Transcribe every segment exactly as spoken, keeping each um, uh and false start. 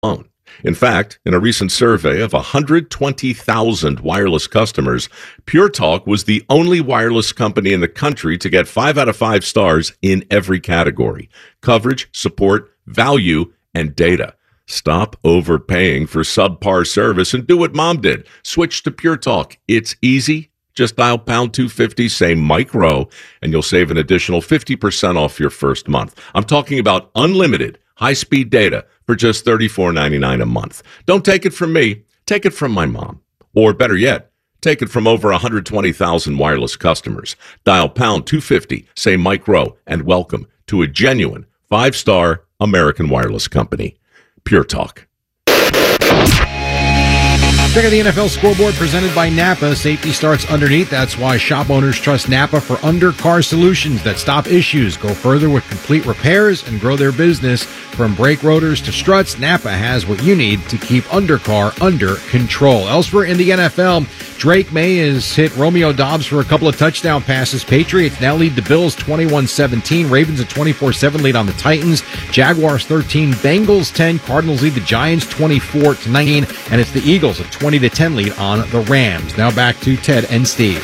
alone. In fact, in a recent survey of one hundred twenty thousand wireless customers, Pure Talk was the only wireless company in the country to get five out of five stars in every category: coverage, support, value, and data. Stop overpaying for subpar service and do what Mom did. Switch to Pure Talk. It's easy. Just dial pound two fifty, say Mike Rowe, and you'll save an additional fifty percent off your first month. I'm talking about unlimited high-speed data for just thirty-four ninety-nine a month. Don't take it from me. Take it from my mom. Or better yet, take it from over one hundred twenty thousand wireless customers. Dial pound two fifty, say Mike Rowe, and welcome to a genuine five-star American wireless company. Pure Talk. Check out the N F L scoreboard presented by Napa. Safety starts underneath. That's why shop owners trust Napa for under-car solutions that stop issues, go further with complete repairs, and grow their business. From brake rotors to struts, Napa has what you need to keep undercar under control. Elsewhere in the N F L, Drake May has hit Romeo Doubs for a couple of touchdown passes. Patriots now lead the Bills twenty-one seventeen. Ravens a twenty-four seven lead on the Titans. Jaguars thirteen, Bengals ten. Cardinals lead the Giants twenty-four to nineteen. And it's the Eagles a twenty to ten lead on the Rams. Now back to Ted and Steve.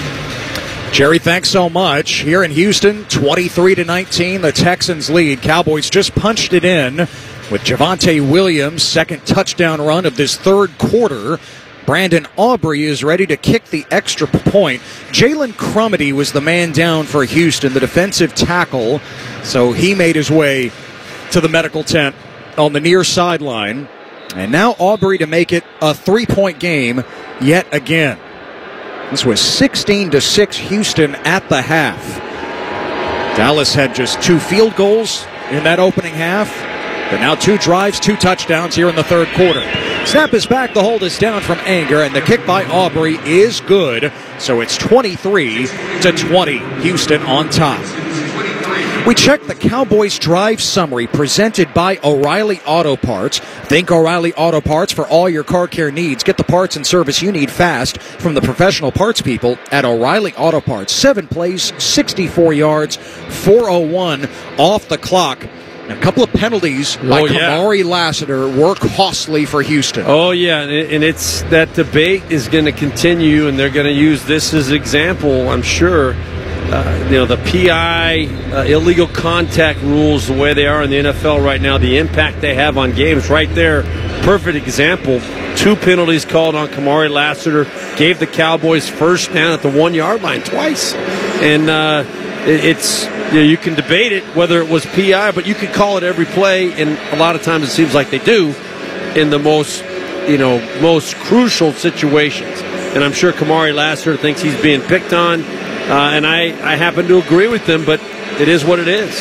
Jerry, thanks so much. Here in Houston, twenty-three to nineteen, the Texans lead. Cowboys just punched it in with Javonte Williams' second touchdown run of this third quarter. Brandon Aubrey is ready to kick the extra point. Jalen Crumedy was the man down for Houston, the defensive tackle, so he made his way to the medical tent on the near sideline. And now Aubrey to make it a three-point game yet again. This was sixteen to six Houston at the half. Dallas had just two field goals in that opening half, but now two drives, two touchdowns here in the third quarter. Snap is back, the hold is down from Anger, and the kick by Aubrey is good, so it's twenty-three to twenty, Houston on top. We check the Cowboys drive summary presented by O'Reilly Auto Parts. Think O'Reilly Auto Parts for all your car care needs. Get the parts and service you need fast from the professional parts people at O'Reilly Auto Parts. Seven plays, sixty-four yards, four oh one off the clock. A couple of penalties by oh, yeah. Kamari Lassiter were costly for Houston. Oh, yeah, and it's that debate is going to continue, and they're going to use this as example, I'm sure. Uh, you know, the P I, uh, illegal contact rules, the way they are in the N F L right now, the impact they have on games right there, perfect example. Two penalties called on Kamari Lassiter, gave the Cowboys first down at the one-yard line twice. And uh, it, it's, you know, you can debate it whether it was P I, but you can call it every play, and a lot of times it seems like they do in the most, you know, most crucial situations. And I'm sure Kamari Lassiter thinks he's being picked on. Uh, and I, I happen to agree with them, but it is what it is.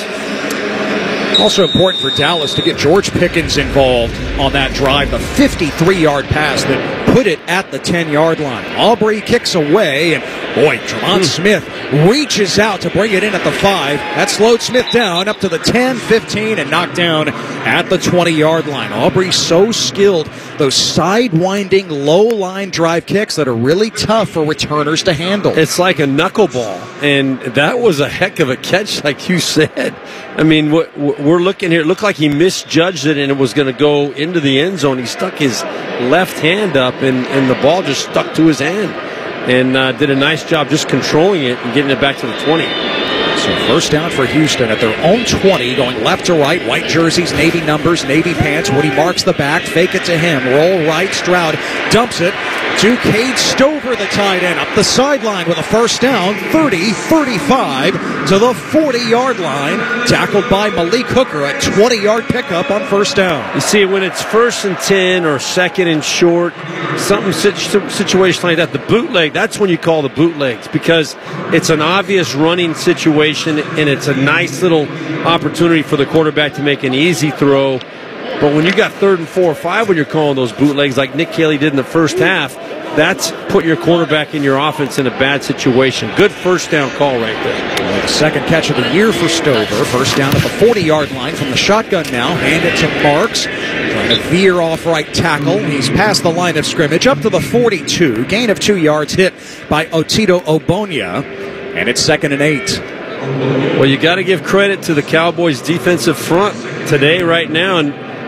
Also important for Dallas to get George Pickens involved on that drive, the fifty-three-yard pass that put it at the ten-yard line. Aubrey kicks away, and boy, Tremont mm. Smith reaches out to bring it in at the five. That slowed Smith down up to the ten, fifteen, and knocked down at the twenty-yard line. Aubrey so skilled. Those side-winding, low-line drive kicks that are really tough for returners to handle. It's like a knuckleball, and that was a heck of a catch, like you said. I mean, we're looking here. It looked like he misjudged it, and it was going to go into the end zone. He stuck his left hand up, and, and the ball just stuck to his hand, and uh, did a nice job just controlling it and getting it back to the twenty. So first down for Houston at their own twenty, going left to right, white jerseys, navy numbers, navy pants. Woody marks the back, fake it to him, roll right, Stroud dumps it to Cade Stover, the tight end, up the sideline with a first down, thirty thirty-five to the forty-yard line, tackled by Malik Hooker, a twenty-yard pickup on first down. You see, when it's first and ten or second and short, something situ- situation like that, the bootleg, that's when you call the bootlegs, because it's an obvious running situation, and it's a nice little opportunity for the quarterback to make an easy throw. But when you got third and four or five when you're calling those bootlegs like Nick Haley did in the first half, that's putting your quarterback in your offense in a bad situation. Good first down call right there. Well, the second catch of the year for Stover. First down at the forty-yard line from the shotgun now. Hand it to Marks. Trying to veer off right tackle. He's past the line of scrimmage up to the forty-two. Gain of two yards hit by Otito Obonia. And it's second and eight. Well, you got to give credit to the Cowboys' defensive front today, right now, and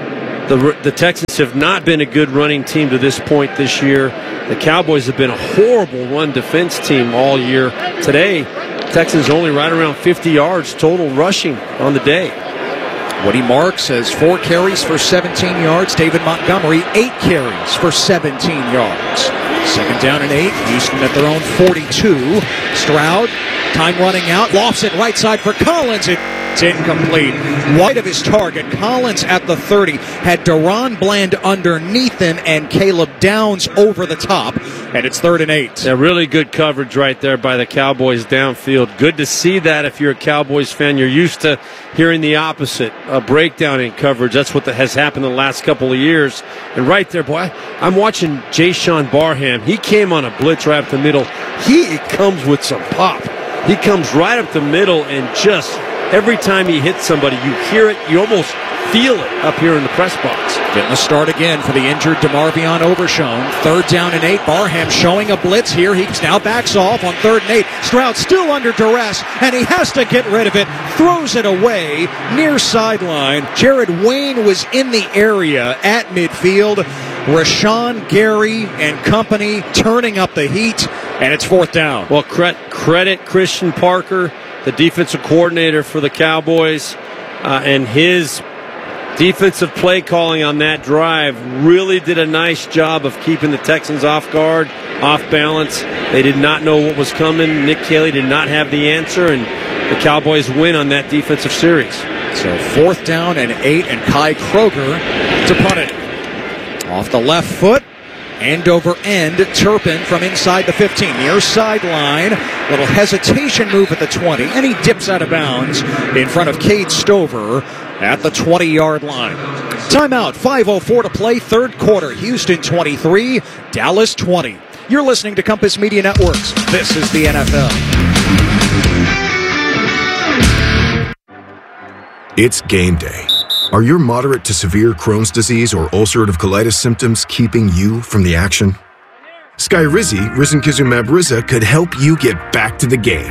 the the Texans have not been a good running team to this point this year. The Cowboys have been a horrible run defense team all year. Today, Texans only right around fifty yards total rushing on the day. Woody Marks has four carries for seventeen yards. David Montgomery, eight carries for seventeen yards. Second down and eight. Houston at their own forty-two. Stroud, time running out, lofts it right side for Collins. It's incomplete. Wide of his target. Collins at the thirty. Had Deron Bland underneath him and Caleb Downs over the top. And it's third and eight. Yeah, really good coverage right there by the Cowboys downfield. Good to see that if you're a Cowboys fan. You're used to hearing the opposite, a breakdown in coverage. That's what has happened in the last couple of years. And right there, boy, I'm watching Jayshawn Barham. He came on a blitz right up the middle. He comes with some pop. He comes right up the middle and just every time he hits somebody, you hear it, you almost feel it up here in the press box. Getting the start again for the injured DeMarvion Overshown. Third down and eight. Barham showing a blitz here. He now backs off on third and eight. Stroud still under duress, and he has to get rid of it. Throws it away near sideline. Jared Wayne was in the area at midfield. Rashawn Gary and company turning up the heat, and it's fourth down. Well, credit Christian Parker, the defensive coordinator for the Cowboys, uh, and his defensive play calling on that drive really did a nice job of keeping the Texans off guard, off balance. They did not know what was coming. Nick Caley did not have the answer, and the Cowboys win on that defensive series. So fourth down and eight, and Kai Kroger to punt it. Off the left foot, end over end, Turpin from inside the fifteen, near sideline. Little hesitation move at the twenty, and he dips out of bounds in front of Cade Stover at the twenty-yard line. Timeout, five oh four to play, third quarter. Houston twenty-three, Dallas twenty. You're listening to Compass Media Networks. This is the N F L. It's game day. Are your moderate to severe Crohn's disease or ulcerative colitis symptoms keeping you from the action? Skyrizi, risankizumab Riza, could help you get back to the game.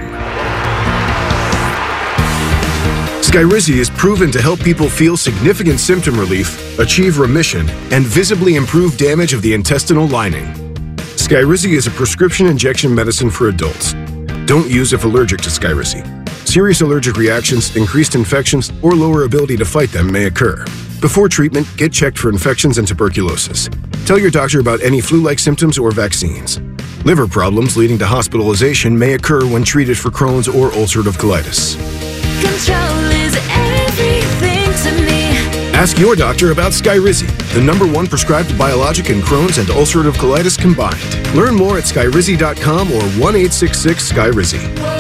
Skyrizi is proven to help people feel significant symptom relief, achieve remission, and visibly improve damage of the intestinal lining. Skyrizi is a prescription injection medicine for adults. Don't use if allergic to Skyrizi. Serious allergic reactions, increased infections, or lower ability to fight them may occur. Before treatment, get checked for infections and tuberculosis. Tell your doctor about any flu-like symptoms or vaccines. Liver problems leading to hospitalization may occur when treated for Crohn's or ulcerative colitis. Control is everything to me. Ask your doctor about Skyrizi, the number one prescribed biologic in Crohn's and ulcerative colitis combined. Learn more at skyrizi dot com or one eight six six Skyrizi.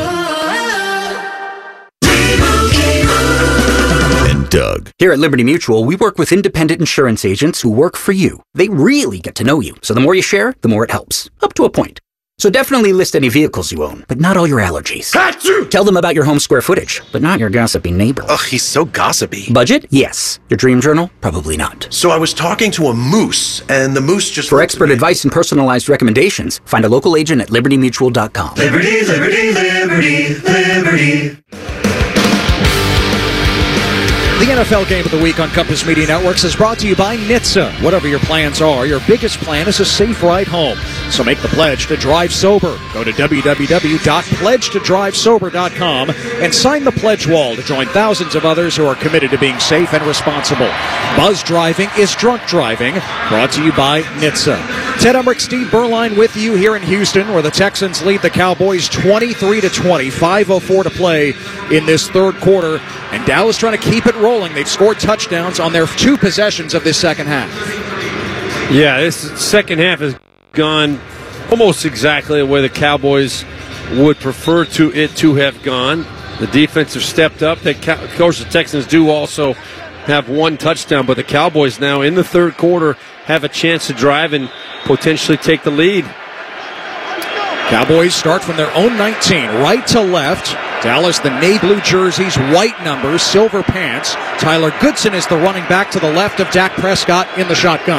Doug. Here at Liberty Mutual, we work with independent insurance agents who work for you. They really get to know you, so the more you share, the more it helps. Up to a point. So definitely list any vehicles you own, but not all your allergies. Achoo! Tell them about your home square footage, but not your gossipy neighbor. Ugh, he's so gossipy. Budget? Yes. Your dream journal? Probably not. So I was talking to a moose, and the moose just... For expert advice and personalized recommendations, find a local agent at liberty mutual dot com. Liberty, liberty, liberty, liberty. The N F L Game of the Week on Compass Media Networks is brought to you by N H T S A. Whatever your plans are, your biggest plan is a safe ride home. So make the pledge to drive sober. Go to w w w dot pledge to drive sober dot com and sign the pledge wall to join thousands of others who are committed to being safe and responsible. Buzz driving is drunk driving. Brought to you by N H T S A. Ted Emmerich, Steve Berline with you here in Houston, where the Texans lead the Cowboys twenty-three to twenty. five oh four to play in this third quarter. And Dallas trying to keep it rolling. They've scored touchdowns on their two possessions of this second half. Yeah, this second half has gone almost exactly the way the Cowboys would prefer to it to have gone. The defense have stepped up. They, of course, the Texans do also have one touchdown, but the Cowboys now in the third quarter have a chance to drive and potentially take the lead. Cowboys start from their own nineteen, right to left. Dallas, the navy blue jerseys, white numbers, silver pants. Tyler Goodson is the running back to the left of Dak Prescott in the shotgun.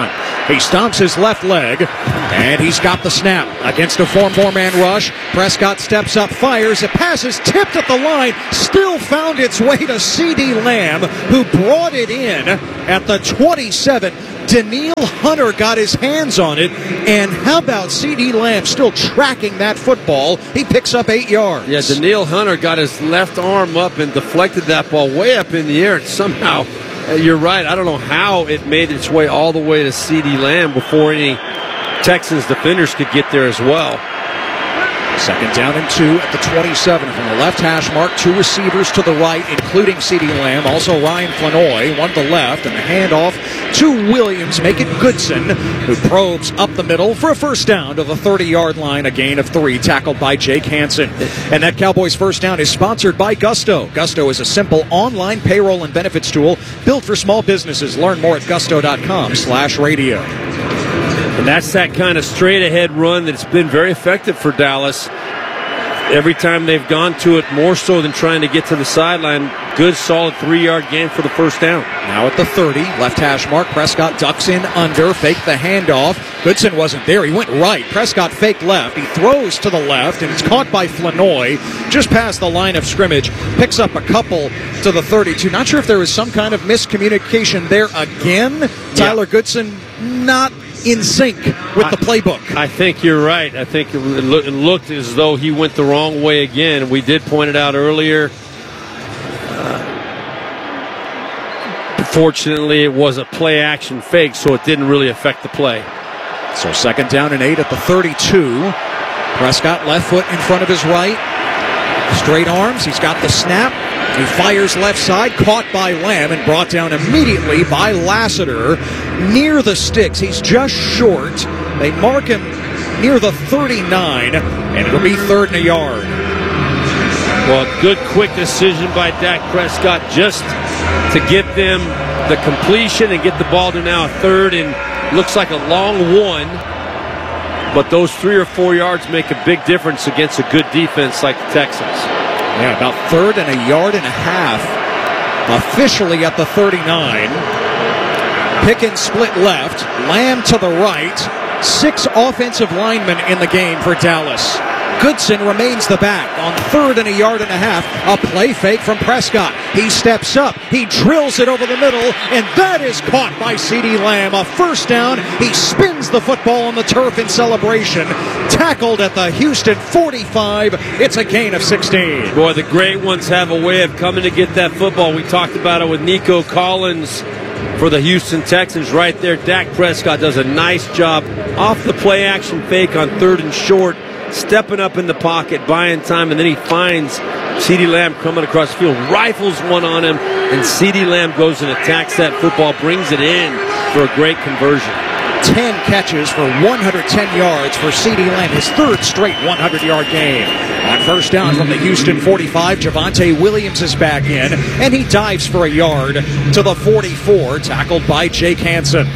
He stomps his left leg, and he's got the snap against a four-man rush. Prescott steps up, fires. It passes, tipped at the line, still found its way to CeeDee Lamb, who brought it in at the twenty-seven. Danielle Hunter got his hands on it, and how about CeeDee Lamb still tracking that football? He picks up eight yards. Yeah, Danielle Hunter got his left arm up and deflected that ball way up in the air, and somehow, uh, you're right, I don't know how it made its way all the way to CeeDee Lamb before any Texans defenders could get there as well. Second down and two at the twenty-seven from the left hash mark. Two receivers to the right, including CeeDee Lamb. Also Ryan Flanoy, one to the left, and the handoff to Williams. Make it Goodson, who probes up the middle for a first down to the thirty-yard line. A gain of three, tackled by Jake Hansen. And that Cowboys first down is sponsored by Gusto. Gusto is a simple online payroll and benefits tool built for small businesses. Learn more at gusto.com slash radio. And that's that kind of straight-ahead run that's been very effective for Dallas. Every time they've gone to it, more so than trying to get to the sideline, good, solid three-yard gain for the first down. Now at the thirty, left hash mark, Prescott ducks in under, faked the handoff. Goodson wasn't there. He went right. Prescott faked left. He throws to the left, and it's caught by Flanoy just past the line of scrimmage. Picks up a couple to the thirty-two. Not sure if there was some kind of miscommunication there again. Tyler yeah. Goodson not in sync with the playbook. I think you're right. I think it, lo- it looked as though he went the wrong way again. We did point it out earlier. Uh, fortunately, it was a play-action fake, so it didn't really affect the play. So second down and eight at the thirty-two. Prescott left foot in front of his right. Straight arms. He's got the snap. He fires left side, caught by Lamb and brought down immediately by Lassiter near the sticks. He's just short. They mark him near the thirty-nine, and it'll be third and a yard. Well, good quick decision by Dak Prescott just to get them the completion and get the ball to now a third, and looks like a long one. But those three or four yards make a big difference against a good defense like the Texans. Yeah, about third and a yard and a half. Officially at the thirty-nine. Pickens split left. Lamb to the right. Six offensive linemen in the game for Dallas. Goodson remains the back on third and a yard and a half. A play fake from Prescott. He steps up. He drills it over the middle, and that is caught by CeeDee Lamb. A first down. He spins the football on the turf in celebration. Tackled at the Houston forty-five. It's a gain of sixteen. Boy, the great ones have a way of coming to get that football. We talked about it with Nico Collins for the Houston Texans right there. Dak Prescott does a nice job off the play action fake on third and short, stepping up in the pocket, buying time, and then he finds CeeDee Lamb coming across the field, rifles one on him, and CeeDee Lamb goes and attacks that football, brings it in for a great conversion. ten catches for one hundred ten yards for CeeDee Lamb, his third straight hundred-yard game. On first down from the Houston forty-five, Javonte Williams is back in, and he dives for a yard to the forty-four, tackled by Jake Hansen.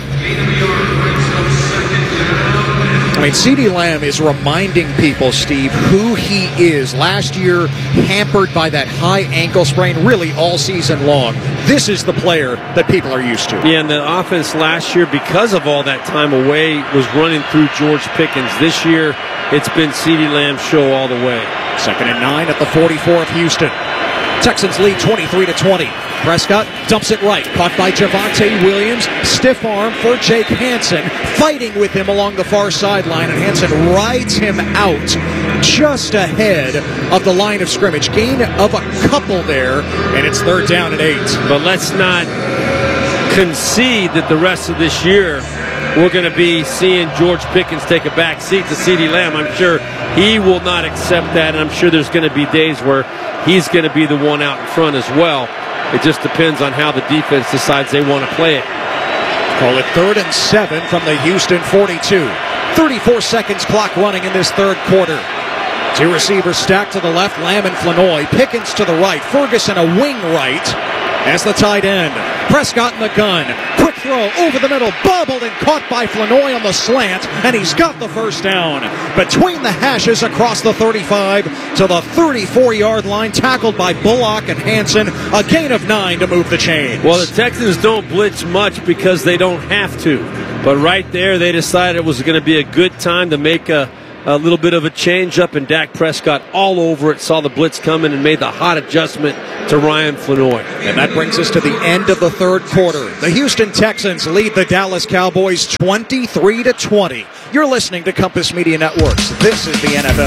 I mean, CeeDee Lamb is reminding people, Steve, who he is. Last year, hampered by that high ankle sprain, really all season long. This is the player that people are used to. Yeah, and the offense last year, because of all that time away, was running through George Pickens. This year, it's been CeeDee Lamb's show all the way. Second and nine at the forty-four of Houston. Texans lead twenty-three to twenty. Prescott dumps it right, caught by Javonte Williams. Stiff arm for Jake Hansen, fighting with him along the far sideline, and Hansen rides him out just ahead of the line of scrimmage. Gain of a couple there, and it's third down and eight. But let's not concede that the rest of this year we're going to be seeing George Pickens take a back seat to CeeDee Lamb. I'm sure he will not accept that, and I'm sure there's going to be days where he's going to be the one out in front as well. It just depends on how the defense decides they want to play it. Call it third and seven from the Houston forty-two. thirty-four seconds clock running in this third quarter. Two receivers stacked to the left, Lamb and Flanoy. Pickens to the right, Ferguson a wing right as the tight end. Prescott in the gun. Quick throw over the middle, bobbled and caught by Flanoy on the slant, and he's got the first down. Between the hashes across the thirty-five to the thirty-four-yard line, tackled by Bullock and Hansen. A gain of nine to move the chains. Well, the Texans don't blitz much because they don't have to. But right there, they decided it was going to be a good time to make a, a little bit of a change up, and Dak Prescott all over it, saw the blitz coming and made the hot adjustment to Ryan Flanoy. And that brings us to the end of the third quarter. The Houston Texans lead the Dallas Cowboys twenty-three to twenty. You're listening to Compass Media Networks. This is the N F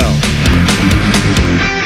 L.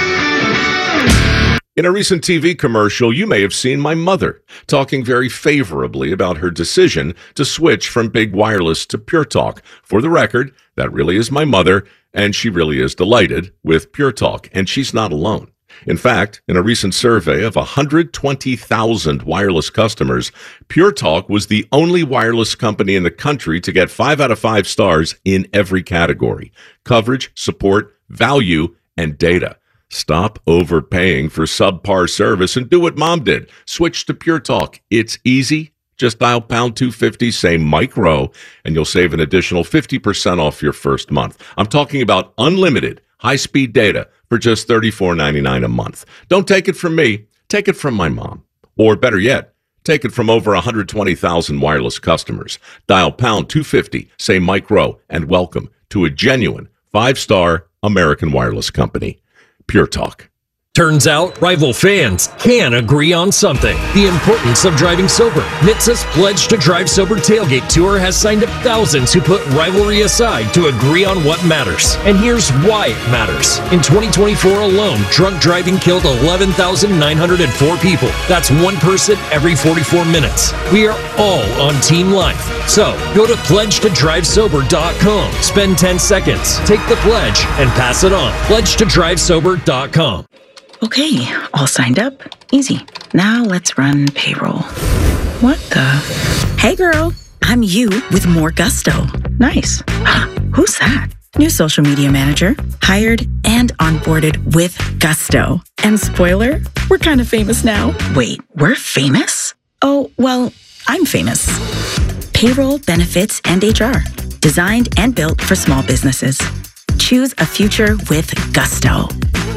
In a recent T V commercial, you may have seen my mother talking very favorably about her decision to switch from Big Wireless to Pure Talk. For the record, that really is my mother, and she really is delighted with Pure Talk, and she's not alone. In fact, in a recent survey of one hundred twenty thousand wireless customers, Pure Talk was the only wireless company in the country to get five out of five stars in every category: coverage, support, value, and data. Stop overpaying for subpar service and do what Mom did. Switch to Pure Talk. It's easy. Just dial pound two fifty, say Mike Rowe, and you'll save an additional fifty percent off your first month. I'm talking about unlimited high-speed data for just thirty-four ninety-nine a month. Don't take it from me. Take it from my mom. Or better yet, take it from over one hundred twenty thousand wireless customers. Dial pound two fifty, say Mike Rowe, and welcome to a genuine five-star American wireless company. Pure Talk. Turns out, rival fans can agree on something. The importance of driving sober. N H T S A's Pledge to Drive Sober Tailgate Tour has signed up thousands who put rivalry aside to agree on what matters. And here's why it matters. In twenty twenty-four alone, drunk driving killed eleven thousand nine hundred four people. That's one person every forty-four minutes. We are all on Team Life. So, go to pledge to drive sober dot com. Spend ten seconds, take the pledge, and pass it on. pledge to drive sober dot com. Okay, all signed up. Easy. Now let's run payroll. What the? Hey girl, I'm you with more gusto. Nice. Who's that? New social media manager. Hired and onboarded with gusto. And spoiler, we're kind of famous now. Wait, we're famous? Oh, well, I'm famous. Payroll, benefits, and H R. Designed and built for small businesses. Choose a future with gusto.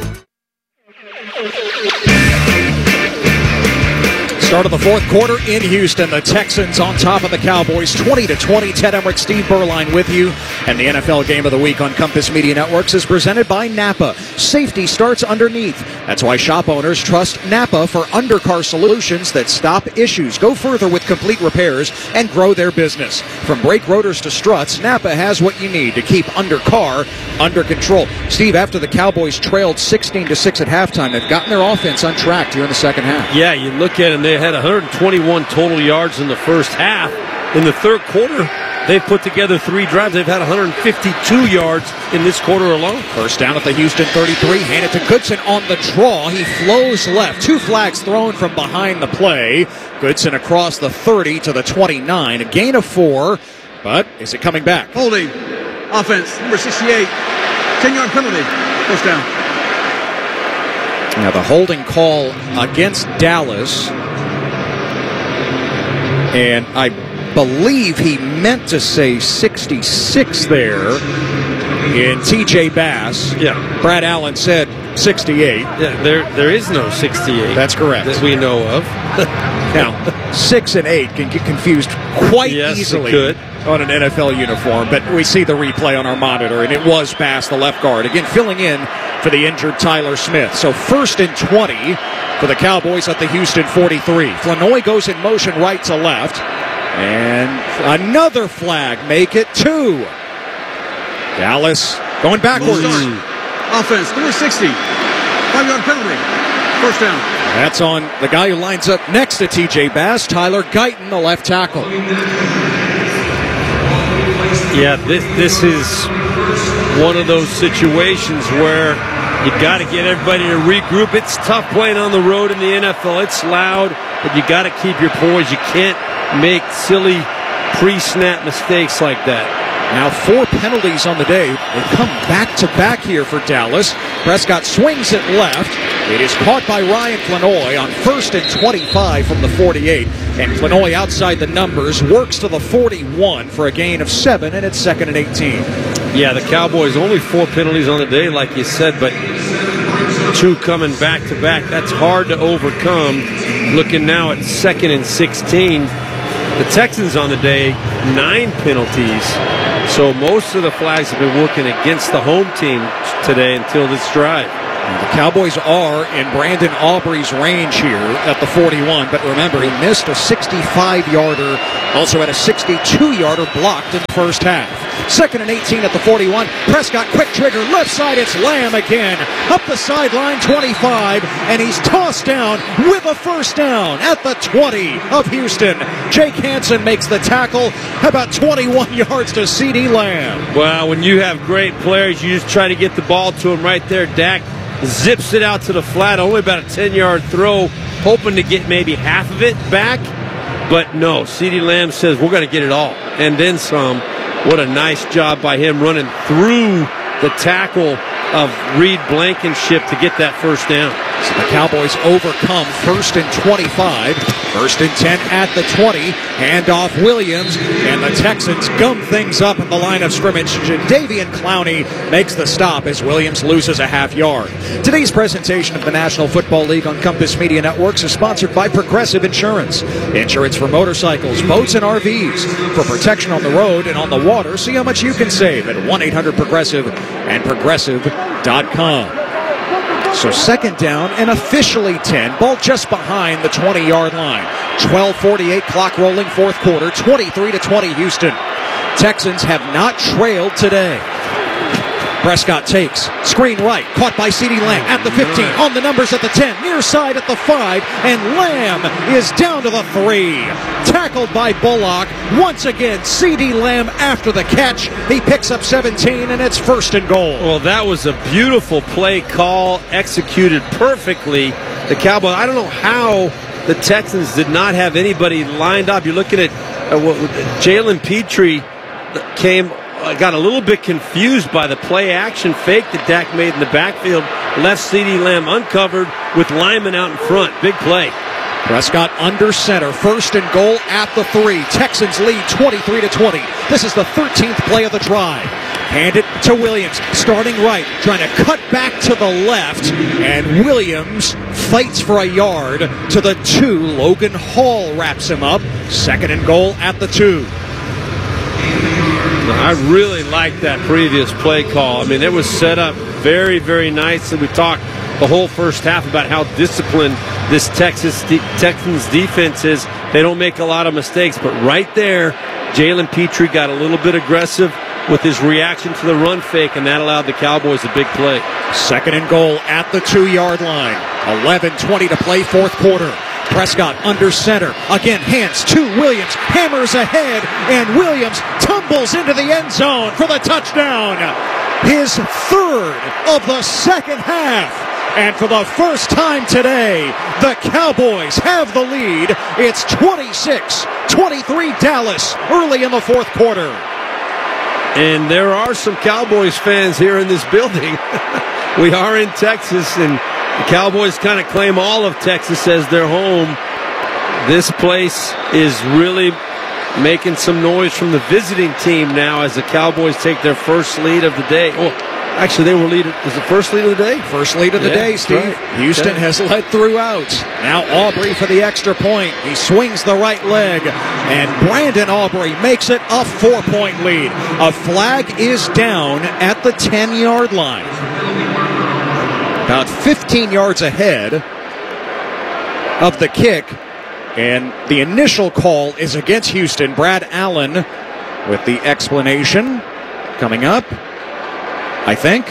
Start of the fourth quarter in Houston. The Texans on top of the Cowboys, twenty to twenty. Ted Emmerich, Steve Berline with you. And the N F L Game of the Week on Compass Media Networks is presented by Napa. Safety starts underneath. That's why shop owners trust Napa for undercar solutions that stop issues, go further with complete repairs, and grow their business. From brake rotors to struts, Napa has what you need to keep undercar under control. Steve, after the Cowboys trailed sixteen to six at halftime, they've gotten their offense untracked here in the second half. Yeah, you look at them, they had one hundred twenty-one total yards in the first half. In the third quarter, they've put together three drives. They've had one hundred fifty-two yards in this quarter alone. First down at the Houston thirty-three. Hand it to Goodson on the draw. He flows left. Two flags thrown from behind the play. Goodson across the thirty to the twenty-nine. A gain of four. But is it coming back? Holding. Offense, number sixty-eight. ten-yard penalty. First down. Now the holding call against Dallas. And I believe he meant to say sixty-six there in T J Bass. Yeah. Brad Allen said sixty-eight. Yeah, there there is no sixty-eight. That's correct. That we know of. Now, six and eight can get confused quite yes, easily it could. on an N F L uniform, but we see the replay on our monitor, and it was Bass, the left guard. Again, filling in for the injured Tyler Smith. So first and twenty for the Cowboys at the Houston forty-three. Flanoy goes in motion right to left. And another flag. Make it two. Dallas going backwards. Offense, number sixty. Five-yard penalty. First down. That's on the guy who lines up next to T J Bass, Tyler Guyton, the left tackle. Yeah, this this is one of those situations where you got to get everybody to regroup. It's tough playing on the road in the N F L. It's loud, but you got to keep your poise. You can't make silly pre-snap mistakes like that. Now four penalties on the day. They come back-to-back here for Dallas. Prescott swings it left. It is caught by Ryan Flanoy on first and twenty-five from the forty-eight. And Flanoy outside the numbers works to the forty-one for a gain of seven, and it's second and eighteen. Yeah, the Cowboys only four penalties on the day, like you said, but two coming back-to-back. That's hard to overcome. Looking now at second and sixteen. The Texans on the day, nine penalties. So most of the flags have been working against the home team today until this drive. The Cowboys are in Brandon Aubrey's range here at the forty-one, but remember, he missed a sixty-five-yarder, also had a sixty-two-yarder blocked in the first half. Second and eighteen at the forty-one. Prescott, quick trigger, left side, it's Lamb again. Up the sideline, twenty-five, and he's tossed down with a first down at the twenty of Houston. Jake Hansen makes the tackle, about twenty-one yards to CeeDee Lamb. Well, when you have great players, you just try to get the ball to him right there. Dak zips it out to the flat, only about a ten-yard throw, hoping to get maybe half of it back. But no, CeeDee Lamb says, we're going to get it all, and then some. What a nice job by him running through the tackle of Reed Blankenship to get that first down. So the Cowboys overcome first and twenty-five. First and ten at the twenty. Handoff Williams. And the Texans gum things up at the line of scrimmage. Jadeveon Clowney makes the stop as Williams loses a half yard. Today's presentation of the National Football League on Compass Media Networks is sponsored by Progressive Insurance. Insurance for motorcycles, boats, and R Vs. For protection on the road and on the water, see how much you can save at one eight hundred progressive and progressive dot com. So second down and officially ten. Ball just behind the twenty-yard line. twelve forty-eight clock rolling fourth quarter. twenty-three to twenty Houston. Texans have not trailed today. Prescott takes. Screen right. Caught by CeeDee Lamb at the fifteen. On the numbers at the ten. Near side at the five. And Lamb is down to the three. Tackled by Bullock. Once again, CeeDee Lamb after the catch. He picks up seventeen, and it's first and goal. Well, that was a beautiful play call, executed perfectly. The Cowboys, I don't know how the Texans did not have anybody lined up. You're looking at uh, what Jalen Petrie came... I got a little bit confused by the play action fake that Dak made in the backfield. Left CeeDee Lamb uncovered with Lyman out in front. Big play. Prescott under center. First and goal at the three. Texans lead twenty-three to twenty. This is the thirteenth play of the drive. Hand it to Williams. Starting right. Trying to cut back to the left. And Williams fights for a yard to the two. Logan Hall wraps him up. Second and goal at the two. I really liked that previous play call. I mean, it was set up very, very nicely. We talked the whole first half about how disciplined this Texas de- Texans defense is. They don't make a lot of mistakes, but right there, Jalen Petrie got a little bit aggressive with his reaction to the run fake, and that allowed the Cowboys a big play. Second and goal at the two-yard line. eleven twenty to play, fourth quarter. Prescott under center. Again, hands to Williams. Hammers ahead, and Williams tumbles into the end zone for the touchdown. His third of the second half. And for the first time today, the Cowboys have the lead. It's twenty-six twenty-three Dallas early in the fourth quarter. And there are some Cowboys fans here in this building. We are in Texas, and the Cowboys kind of claim all of Texas as their home. This place is really making some noise from the visiting team now as the Cowboys take their first lead of the day. Oh, actually, they were lead. Is the first lead of the day? First lead of the yeah, day, Steve. Right. Houston okay. has led throughout. Now Aubrey for the extra point. He swings the right leg, and Brandon Aubrey makes it a four-point lead. A flag is down at the ten-yard line. About fifteen yards ahead of the kick, and the initial call is against Houston. Brad Allen with the explanation coming up, I think.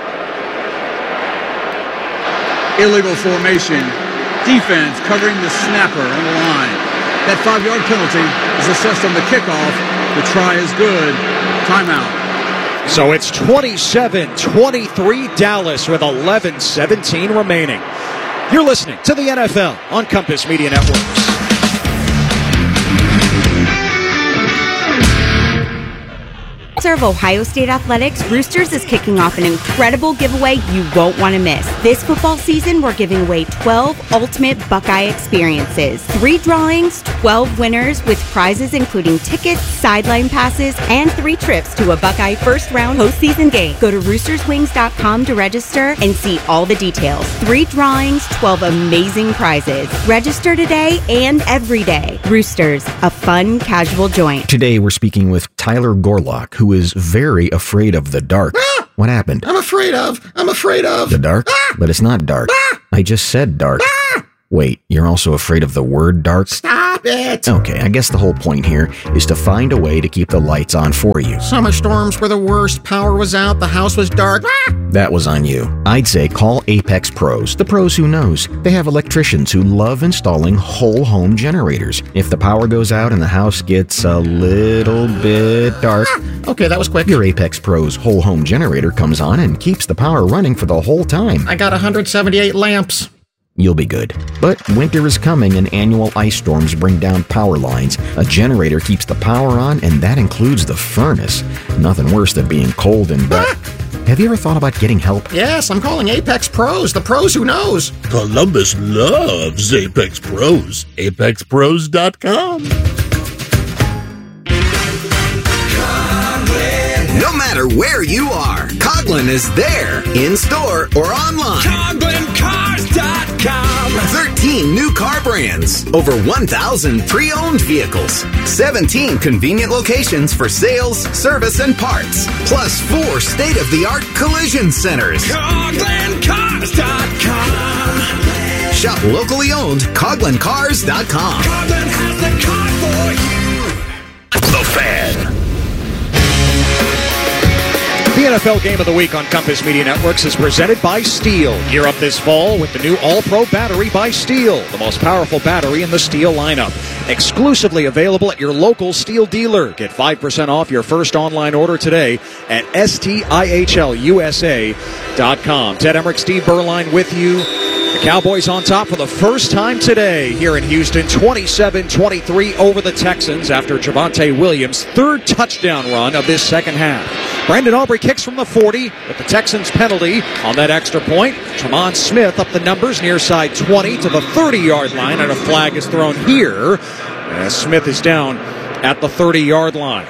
Illegal formation. Defense covering the snapper on the line. That five-yard penalty is assessed on the kickoff. The try is good. Timeout. So it's twenty-seven twenty-three Dallas with eleven seventeen remaining. You're listening to the N F L on Compass Media Networks. sponsor of Ohio State Athletics, Roosters is kicking off an incredible giveaway you won't want to miss. This football season, we're giving away twelve ultimate Buckeye experiences. Three drawings, twelve winners with prizes including tickets, sideline passes, and three trips to a Buckeye first round postseason game. Go to roosters wings dot com to register and see all the details. Three drawings, twelve amazing prizes. Register today and every day. Roosters, a fun, casual joint. Today we're speaking with Tyler Gorlock, who is very afraid of the dark. Ah! What happened? I'm afraid of. I'm afraid of. The dark? Ah! But it's not dark. Ah! I just said dark. Ah! Wait, you're also afraid of the word dark? Stop it! Okay, I guess the whole point here is to find a way to keep the lights on for you. Summer storms were the worst. Power was out. The house was dark. Ah! That was on you. I'd say call Apex Pros, the pros who knows. They have electricians who love installing whole home generators. If the power goes out and the house gets a little bit dark, ah! Okay, that was quick. Your Apex Pros whole home generator comes on and keeps the power running for the whole time. I got one hundred seventy-eight lamps. You'll be good. But winter is coming and annual ice storms bring down power lines. A generator keeps the power on, and that includes the furnace. Nothing worse than being cold and wet. Have you ever thought about getting help? Yes, I'm calling Apex Pros, the pros who knows. Columbus loves Apex Pros. apex pros dot com. No matter where you are, Coughlin is there, in store or online. Coughlin Cars dot com. thirteen new car brands, over one thousand pre-owned vehicles, seventeen convenient locations for sales, service, and parts, plus four state-of-the-art collision centers. Coughlin Cars dot com. Shop locally owned, Coughlin Cars dot com. Coughlin has the car for you. The Fan. The N F L Game of the Week on Compass Media Networks is presented by Steel. Gear up this fall with the new All-Pro battery by Steel, the most powerful battery in the Steel lineup. Exclusively available at your local Steel dealer. Get five percent off your first online order today at S T I H L U S A dot com. Ted Emmerich, Steve Berline with you. The Cowboys on top for the first time today here in Houston, twenty-seven twenty-three over the Texans after Javonte Williams' third touchdown run of this second half. Brandon Aubrey kicks from the forty with the Texans penalty on that extra point. Tremont Smith up the numbers near side twenty to the thirty-yard line, and a flag is thrown here as Smith is down at the thirty-yard line.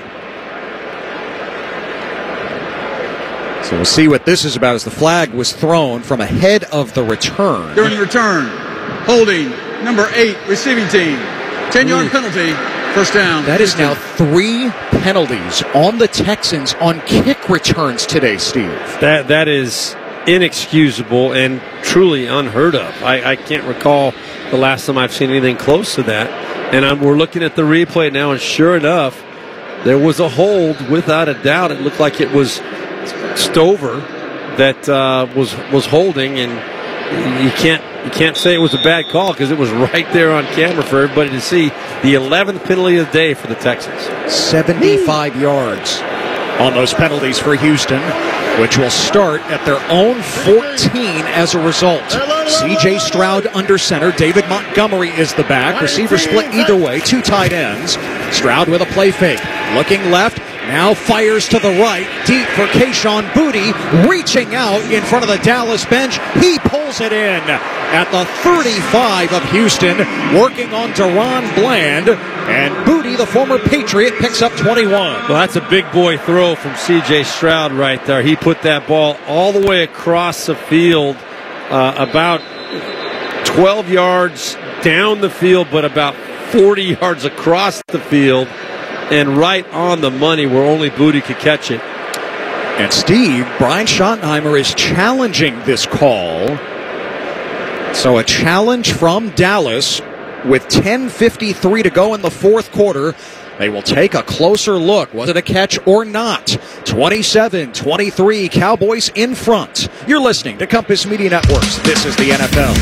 So we'll see what this is about as the flag was thrown from ahead of the return. During the return, holding number eight receiving team. ten-yard penalty, first down. That is now three penalties on the Texans on kick returns today, Steve. That That is inexcusable and truly unheard of. I, I can't recall the last time I've seen anything close to that. And I'm, we're looking at the replay now, and sure enough, there was a hold without a doubt. It looked like it was Stover that uh, was was holding, and you can't you can't say it was a bad call because it was right there on camera for everybody to see. The eleventh penalty of the day for the Texans. seventy-five yards on those penalties for Houston, which will start at their own fourteen as a result. C J Stroud under center. David Montgomery is the back. Receiver split either way. Two tight ends. Stroud with a play fake. Looking left. Now fires to the right, deep for Kayshon Boutte, reaching out in front of the Dallas bench. He pulls it in at the thirty-five of Houston, working on Deron Bland. And Boutte, the former Patriot, picks up twenty-one. Well, that's a big boy throw from C J Stroud right there. He put that ball all the way across the field, uh, about twelve yards down the field, but about forty yards across the field. And right on the money where only Boutte could catch it. And Steve, Brian Schottenheimer is challenging this call. So a challenge from Dallas with ten fifty-three to go in the fourth quarter. They will take a closer look. Was it a catch or not? twenty-seven twenty-three, Cowboys in front. You're listening to Compass Media Networks. This is the N F L.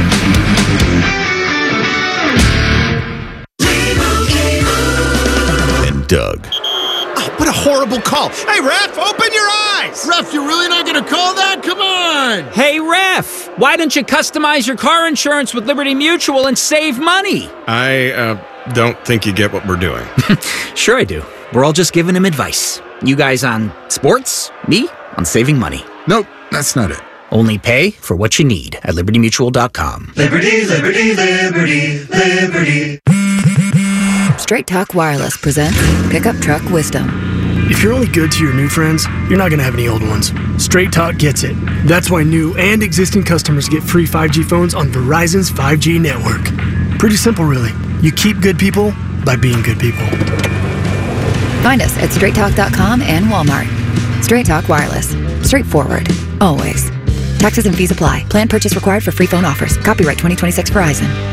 Doug. Oh, what a horrible call. Hey, ref, open your eyes. Ref, you're really not going to call that? Come on. Hey, ref, why don't you customize your car insurance with Liberty Mutual and save money? I uh, don't think you get what we're doing. Sure I do. We're all just giving him advice. You guys on sports, me on saving money. Nope, that's not it. Only pay for what you need at liberty mutual dot com. Liberty, liberty, liberty, liberty. Straight Talk Wireless presents Pickup Truck Wisdom. If you're only good to your new friends, you're not going to have any old ones. Straight Talk gets it. That's why new and existing customers get free five G phones on Verizon's five G network. Pretty simple, really. You keep good people by being good people. Find us at straight talk dot com and Walmart. Straight Talk Wireless. Straightforward. Always. Taxes and fees apply. Plan purchase required for free phone offers. Copyright twenty twenty-six Verizon.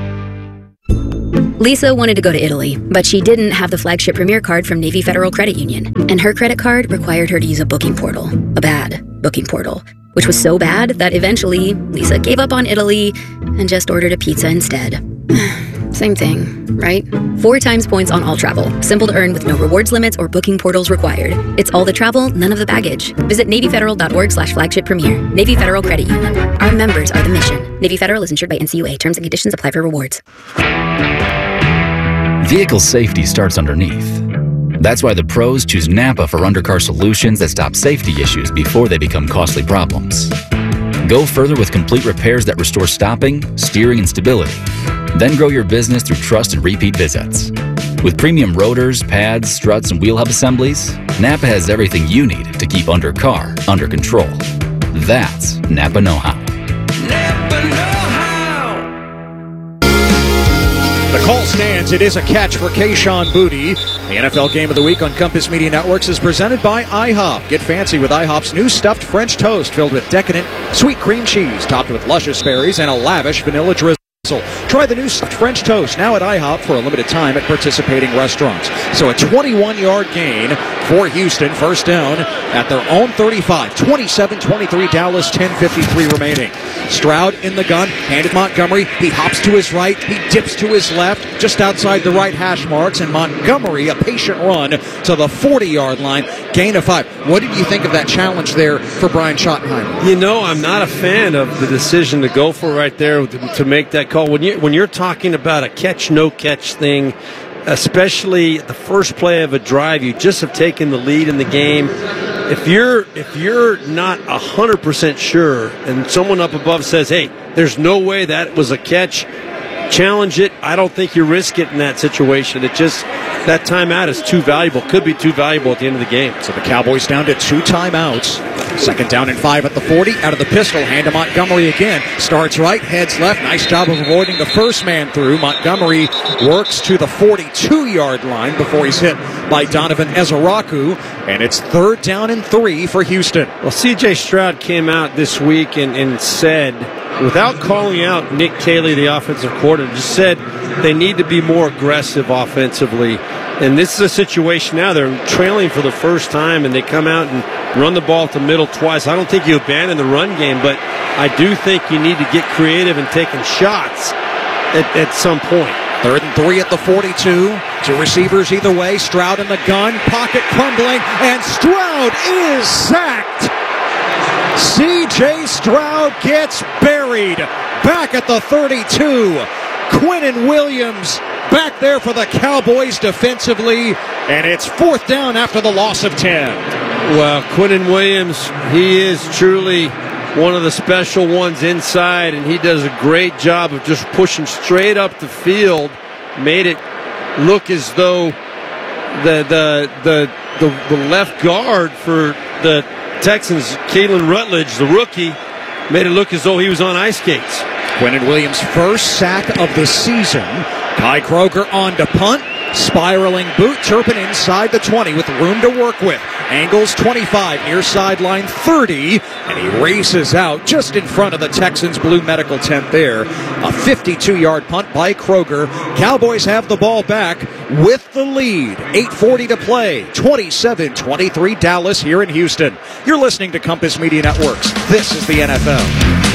Lisa wanted to go to Italy, but she didn't have the flagship Premier card from Navy Federal Credit Union, and her credit card required her to use a booking portal, a bad booking portal, which was so bad that eventually Lisa gave up on Italy and just ordered a pizza instead. Same thing, right? Four times points on all travel. Simple to earn with no rewards limits or booking portals required. It's all the travel, none of the baggage. Visit navy federal dot org slash flagship premier. Navy Federal Credit Union. Our members are the mission. Navy Federal is insured by N C U A. Terms and conditions apply for rewards. Vehicle safety starts underneath. That's why the pros choose Napa for undercar solutions that stop safety issues before they become costly problems. Go further with complete repairs that restore stopping, steering, and stability. Then grow your business through trust and repeat visits. With premium rotors, pads, struts, and wheel hub assemblies, Napa has everything you need to keep undercar under control. That's Napa know-how. The call stands. It is a catch for Kayshon Boutte. The N F L Game of the Week on Compass Media Networks is presented by IHOP. Get fancy with IHOP's new stuffed French toast filled with decadent sweet cream cheese topped with luscious berries and a lavish vanilla drizzle. Try the new stuffed French toast now at IHOP for a limited time at participating restaurants. So a twenty-one-yard gain for Houston. First down at their own thirty-five. twenty-seven twenty-three Dallas, ten fifty-three remaining. Stroud in the gun, handed Montgomery. He hops to his right. He dips to his left, just outside the right hash marks. And Montgomery, a patient run to the forty-yard line. Gain of five. What did you think of that challenge there for Brian Schottenheimer? You know, I'm not a fan of the decision to go for right there to, to make that call. When, you, when you're talking about a catch, no catch thing, especially the first play of a drive, you just have taken the lead in the game. If you're if you're not one hundred percent sure and someone up above says, hey, there's no way that was a catch, challenge it. I don't think you risk it in that situation. It just, that timeout is too valuable. Could be too valuable at the end of the game. So the Cowboys down to two timeouts. Second down and five at the forty. Out of the pistol, hand to Montgomery again. Starts right, heads left. Nice job of avoiding the first man through. Montgomery works to the forty-two-yard line before he's hit by Donovan Ezeraku. And it's third down and three for Houston. Well, C J Stroud came out this week and, and said, without calling out Nick Caley, the offensive coordinator, just said they need to be more aggressive offensively. And this is a situation now. They're trailing for the first time, and they come out and run the ball at the middle twice. I don't think you abandon the run game, but I do think you need to get creative and taking shots at, at some point. Third and three at the forty-two. Two receivers either way. Stroud in the gun. Pocket crumbling. And Stroud is sacked. C J Stroud gets buried. Back at the thirty-two. Quinnen Williams back there for the Cowboys defensively. And it's fourth down after the loss of ten. Well, Quinnen Williams, he is truly one of the special ones inside, and he does a great job of just pushing straight up the field. Made it look as though the the the the, the left guard for the Texans, Kalen Rutledge, the rookie, made it look as though he was on ice skates. Quinnen Williams' first sack of the season. Kai Kroger on to punt. Spiraling boot. Turpin inside the twenty with room to work with. Angles twenty-five, near sideline thirty, and he races out just in front of the Texans' blue medical tent there. A fifty-two-yard punt by Kroger. Cowboys have the ball back with the lead. eight forty to play. twenty-seven twenty-three Dallas here in Houston. You're listening to Compass Media Networks. This is the N F L.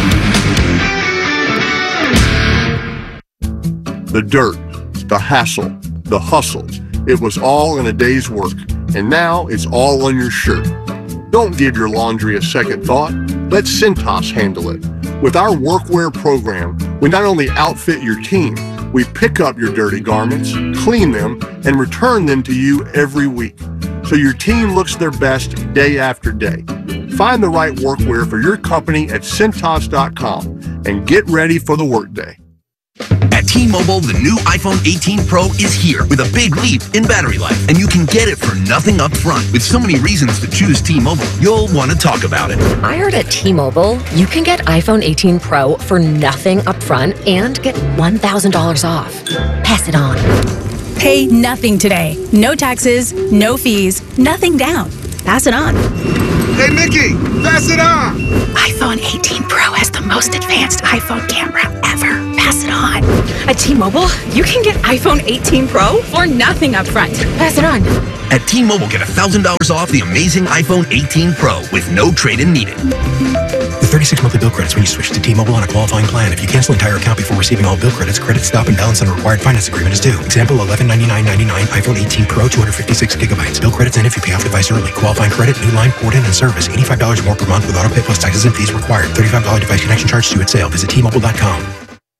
The dirt, the hassle, the hustle. It was all in a day's work, and now it's all on your shirt. Don't give your laundry a second thought. Let Cintas handle it. With our workwear program, we not only outfit your team, We pick up your dirty garments, clean them, and return them to you every week, so your team looks their best day after day. Find the right workwear for your company at Cintas dot com and get ready for the workday. At T-Mobile, the new iPhone eighteen Pro is here with a big leap in battery life, and you can get it for nothing up front. With so many reasons to choose T-Mobile, you'll want to talk about it. I heard at T-Mobile, you can get iPhone eighteen Pro for nothing up front and get one thousand dollars off. Pass it on. Pay nothing today. No taxes, no fees, nothing down. Pass it on. Hey, Mickey, pass it on. iPhone eighteen Pro has the most advanced iPhone camera ever. Pass it on. At T-Mobile, you can get iPhone eighteen Pro for nothing up front. Pass it on. At T-Mobile, get one thousand dollars off the amazing iPhone eighteen Pro with no trade-in needed. With thirty-six monthly bill credits when you switch to T-Mobile on a qualifying plan. If you cancel entire account before receiving all bill credits, credit stop and balance on required finance agreement is due. Example, eleven ninety-nine ninety-nine iPhone eighteen Pro, two hundred fifty-six gigabytes. Bill credits end if you pay off device early. Qualifying credit, new line, port in, and service. eighty-five dollars more per month with auto pay plus taxes and fees required. thirty-five dollars device connection charge due at sale. Visit T Mobile dot com.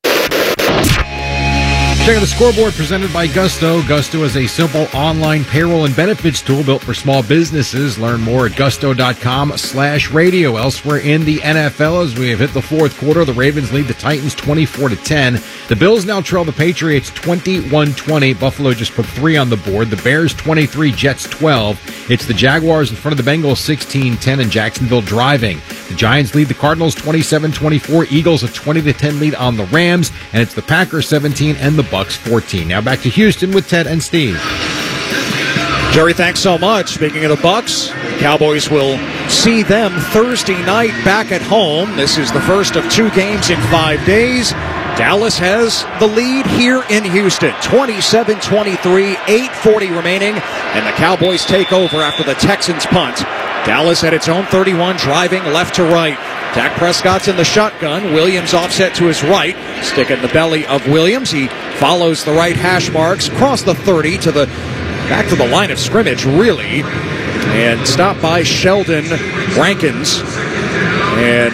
Check out the scoreboard presented by Gusto. Gusto is a simple online payroll and benefits tool built for small businesses. Learn more at gusto.com slash radio. Elsewhere in the N F L, as we have hit the fourth quarter, the Ravens lead the Titans twenty-four to ten. The Bills now trail the Patriots twenty-one twenty. Buffalo just put three on the board. The Bears twenty-three, Jets twelve. It's the Jaguars in front of the Bengals sixteen ten, and Jacksonville driving. The Giants lead the Cardinals twenty-seven twenty-four. Eagles a twenty to ten lead on the Rams, and it's the Packers seventeen and the Bucks fourteen. Now back to Houston with Ted and Steve. Jerry, thanks so much. Speaking of the Bucks, the Cowboys will see them Thursday night back at home. This is the first of two games in five days. Dallas has the lead here in Houston, twenty-seven twenty-three, eight forty remaining, and the Cowboys take over after the Texans punt. Dallas at its own thirty-one, driving left to right. Dak Prescott's in the shotgun. Williams offset to his right. Stick in the belly of Williams. He follows the right hash marks across the thirty to the back to the line of scrimmage, really. And stopped by Sheldon Rankins. And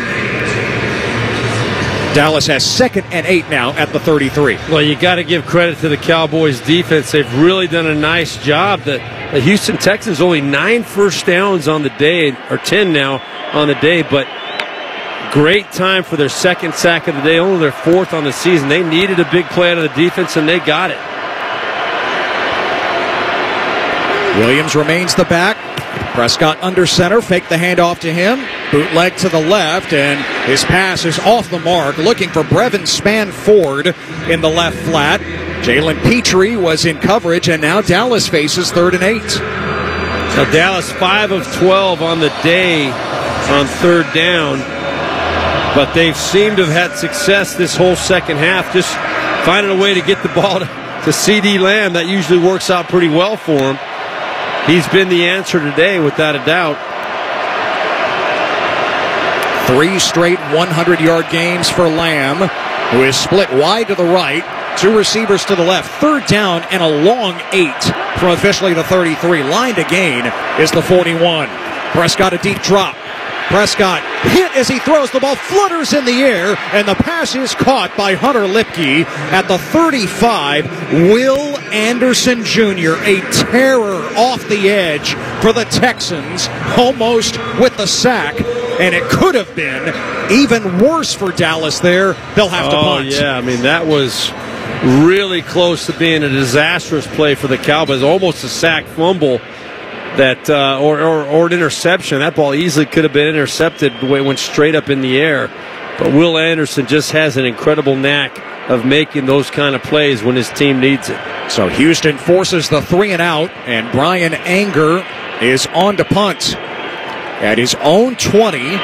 Dallas has second and eight now at the thirty-three. Well, you got to give credit to the Cowboys defense. They've really done a nice job. The, the Houston Texans only nine first downs on the day, or ten now on the day, but great time for their second sack of the day, only their fourth on the season. They needed a big play out of the defense, and they got it. Williams remains the back. Prescott under center, fake the handoff to him, bootleg to the left, and his pass is off the mark, looking for Brevin Spanford in the left flat. Jalen Petrie was in coverage, and now Dallas faces third and eight. So Dallas five of twelve on the day on third down, but they've seemed to have had success this whole second half, just finding a way to get the ball to, to CeeDee Lamb. That usually works out pretty well for him. He's been the answer today, without a doubt. Three straight hundred-yard games for Lamb, who is split wide to the right, two receivers to the left. Third down and a long eight from officially the thirty-three. Line to gain is the forty-one. Prescott a deep drop. Prescott hit as he throws. The ball flutters in the air, and the pass is caught by Hunter Lipke at the thirty-five. Will Anderson Junior, a terror off the edge for the Texans, almost with the sack, and it could have been even worse for Dallas there. They'll have to oh, punt. Yeah, I mean, that was really close to being a disastrous play for the Cowboys, almost a sack fumble. That uh, or, or or an interception. That ball easily could have been intercepted the way it went straight up in the air. But Will Anderson just has an incredible knack of making those kind of plays when his team needs it. So Houston forces the three and out, and Brian Anger is on to punt at his own twenty.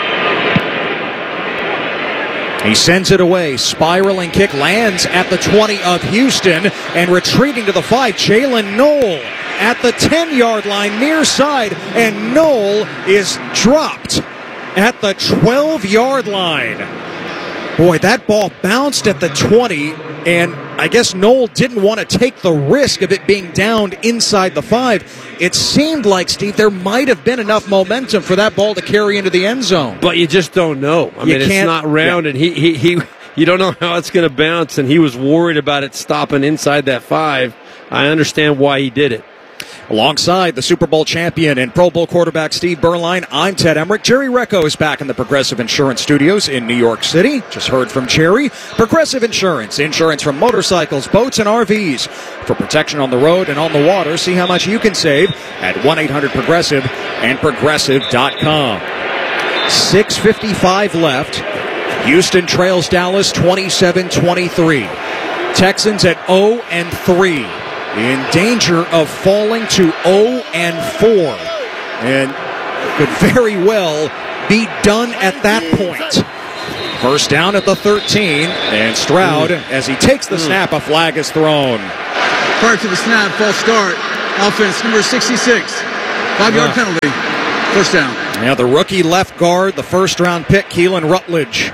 He sends it away. Spiraling kick lands at the twenty of Houston, and retreating to the five, Jalen Knoll at the ten-yard line near side, and Knoll is dropped at the twelve-yard line. Boy, that ball bounced at the twenty, and I guess Knoll didn't want to take the risk of it being downed inside the five. It seemed like, Steve, there might have been enough momentum for that ball to carry into the end zone. But you just don't know. I You mean, it's can't- not rounded. He, he he you don't know how it's going to bounce, and he was worried about it stopping inside that five. I understand why he did it. Alongside the Super Bowl champion and Pro Bowl quarterback Steve Berline, I'm Ted Emmerich. Jerry Recco is back in the Progressive Insurance Studios in New York City. Just heard from Jerry. Progressive Insurance. Insurance from motorcycles, boats, and R Vs. For protection on the road and on the water, see how much you can save at one eight hundred progressive and progressive dot com. six fifty-five left. Houston trails Dallas twenty-seven twenty-three. Texans at oh and three. In danger of falling to oh and four, and could very well be done at that point. First down at the thirteen, and Stroud, mm. as he takes the mm. snap, a flag is thrown. Prior to the snap, false start, offense number sixty-six, five-yard uh. penalty, first down. Now the rookie left guard, the first-round pick, Keelan Rutledge.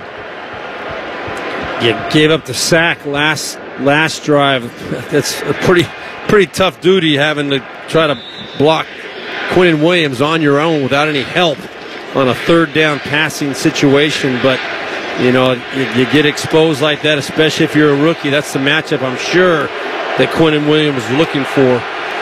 You gave up the sack last last drive. That's a pretty... Pretty tough duty having to try to block Quinnen Williams on your own without any help on a third down passing situation. But, you know, you, you get exposed like that, especially if you're a rookie. That's the matchup I'm sure that Quinnen Williams was looking for.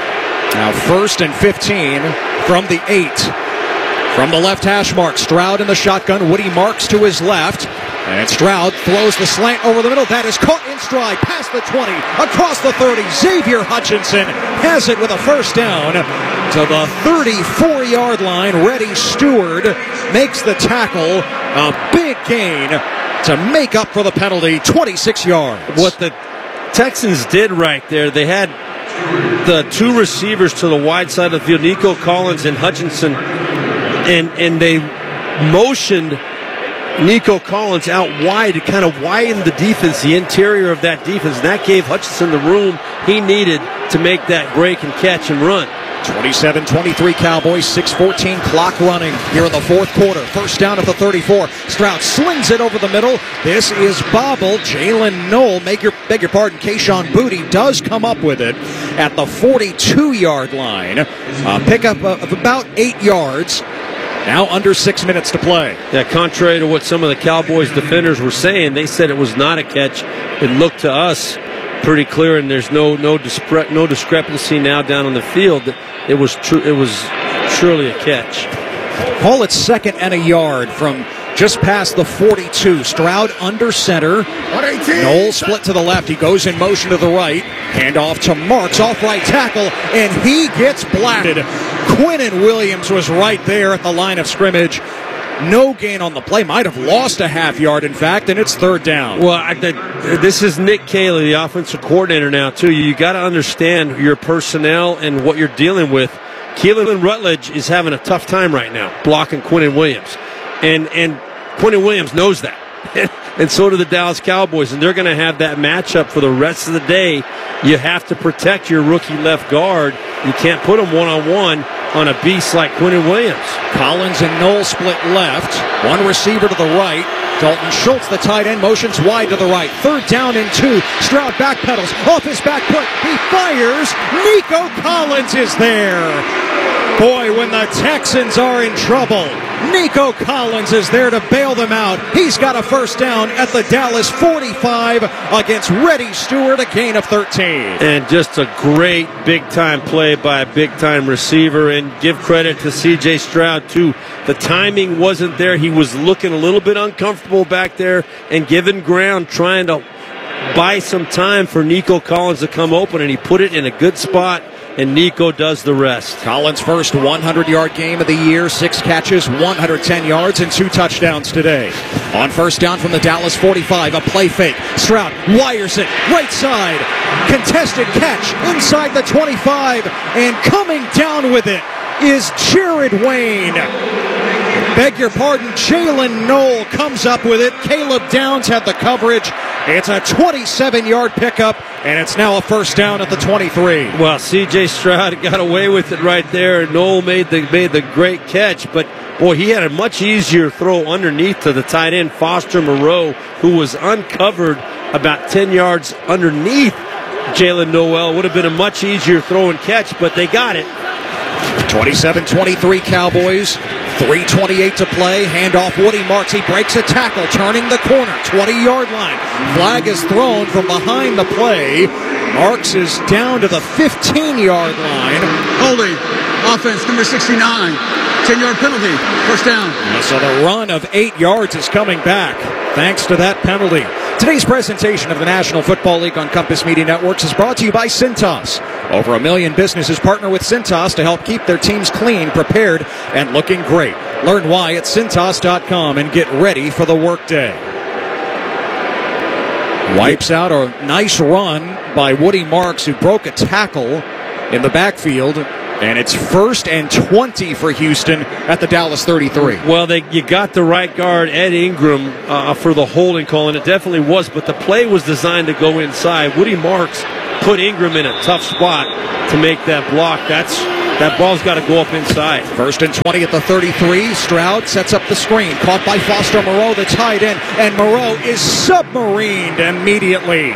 Now first and fifteen from the eight. From the left hash mark, Stroud in the shotgun. Woody Marks to his left. And Stroud throws the slant over the middle. That is caught in stride past the twenty, across the thirty. Xavier Hutchinson has it with a first down to the thirty-four-yard line. Reddy Stewart makes the tackle. A big gain to make up for the penalty, twenty-six yards. What the Texans did right there, they had the two receivers to the wide side of the field, Nico Collins and Hutchinson, and, and they motioned Nico Collins out wide to kind of widen the defense, the interior of that defense. And that gave Hutchinson the room he needed to make that break and catch and run. twenty-seven twenty-three Cowboys, six fourteen clock running here in the fourth quarter. First down at the thirty-four. Stroud slings it over the middle. This is bobbled. Jalen Knoll, make your, beg your pardon, Kayshon Boutte does come up with it at the forty-two-yard line. A pickup of about eight yards. Now under six minutes to play. Yeah, contrary to what some of the Cowboys defenders were saying, they said it was not a catch. It looked to us pretty clear, and there's no no, dispre- no discrepancy now down on the field. It was true. It was surely a catch. Call it second and a yard from just past the forty-two. Stroud under center. Knoll split to the left. He goes in motion to the right. Hand off to Marks, off right tackle, and he gets blatted. Quinnen Williams was right there at the line of scrimmage. No gain on the play. Might have lost a half yard, in fact, and it's third down. Well, I, the, this is Nick Caley, the offensive coordinator now, too. You got to understand your personnel and what you're dealing with. Keelan Rutledge is having a tough time right now blocking Quinnen Williams. And, and Quinnen Williams knows that. And so do the Dallas Cowboys, and they're going to have that matchup for the rest of the day. You have to protect your rookie left guard. You can't put him one-on-one on a beast like Quinnen Williams. Collins and Knoll split left. One receiver to the right. Dalton Schultz, the tight end, motions wide to the right. Third down and two. Stroud backpedals off his back foot. He fires. Nico Collins is there. Boy, when the Texans are in trouble, Nico Collins is there to bail them out. He's got a first down at the Dallas forty-five against Reddy Stewart, a gain of thirteen. And just a great big-time play by a big-time receiver. And give credit to C J Stroud, too. The timing wasn't there. He was looking a little bit uncomfortable back there and giving ground, trying to buy some time for Nico Collins to come open, and he put it in a good spot. And Nico does the rest. Collins' first hundred-yard game of the year, six catches, one hundred ten yards, and two touchdowns today. On first down from the Dallas forty-five, a play fake. Stroud wires it, right side. Contested catch inside the twenty-five, and coming down with it is Jared Wayne. Beg your pardon, Jalen Knoll comes up with it. Caleb Downs had the coverage. It's a twenty-seven-yard pickup, and it's now a first down at the twenty-three. Well, C J Stroud got away with it right there. Knoll made the made the great catch, but boy, he had a much easier throw underneath to the tight end, Foster Moreau, who was uncovered about ten yards underneath Jalen Noel. Would have been a much easier throw and catch, but they got it. twenty-seven twenty-three Cowboys. three twenty-eight to play. Handoff Woody Marks. He breaks a tackle, turning the corner. twenty-yard line. Flag is thrown from behind the play. Marks is down to the fifteen-yard line. Holding. Offense, number sixty-nine. ten-yard penalty. First down. So the run of eight yards is coming back thanks to that penalty. Today's presentation of the National Football League on Compass Media Networks is brought to you by Cintas. Over a million businesses partner with Cintas to help keep their teams clean, prepared, and looking great. Learn why at Cintas dot com and get ready for the workday. Wipes out a nice run by Woody Marks, who broke a tackle in the backfield. And it's first and twenty for Houston at the Dallas thirty-three. Well, they you got the right guard, Ed Ingram, uh, for the holding call, and it definitely was. But the play was designed to go inside. Woody Marks put Ingram in a tough spot to make that block. That's that ball's got to go up inside. First and twenty at the thirty-three. Stroud sets up the screen. Caught by Foster Moreau, the tight end. And Moreau is submarined immediately.